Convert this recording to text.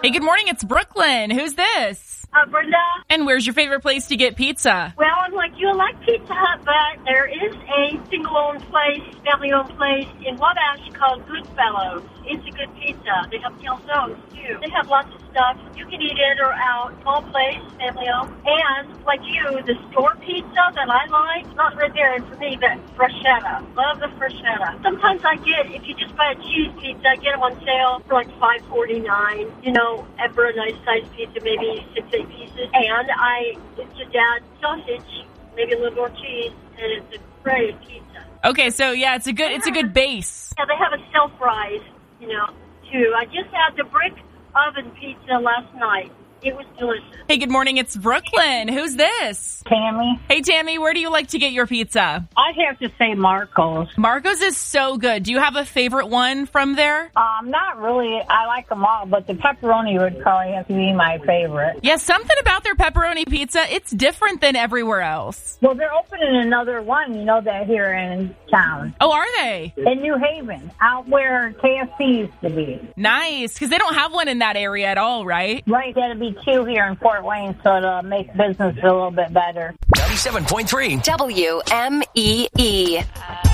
Hey, good morning. It's Brooklyn. Who's this? Brenda. And where's your favorite place to get pizza? Well, I'm like you, I like Pizza Hut, but there is a single-owned place, family-owned place in Wabash called Goodfellows. It's a good pizza. They have calzones, too. They have lots of stuff. You can eat in or out. Small place, family-owned. And, like you, the store pizza that I like, not right there, and for me, but freschetta. Love the freschetta. Sometimes I get, if you just buy a cheese pizza, I get them on sale for like $5.49. You know, for a nice-sized pizza, maybe 6-8 pieces. And I just add sausage, maybe a little more cheese, and it's a great pizza. Okay, so yeah, it's a good base. Yeah, they have a self-rise, too. I just had the brick oven pizza last night. It was delicious. Hey, good morning. It's Brooklyn. Who's this? Tammy. Hey, Tammy, where do you like to get your pizza? I have to say Marco's. Marco's is so good. Do you have a favorite one from there? Not really. I like them all, but the pepperoni would probably have to be my favorite. Yeah, something about their pepperoni pizza, it's different than everywhere else. Well, they're opening another one, that here in town. Oh, are they? In New Haven, out where KFC used to be. Nice, because they don't have one in that area at all, right? Right, that'll be 2 here in Fort Wayne, so it'll make business a little bit better. 97.3 WMEE.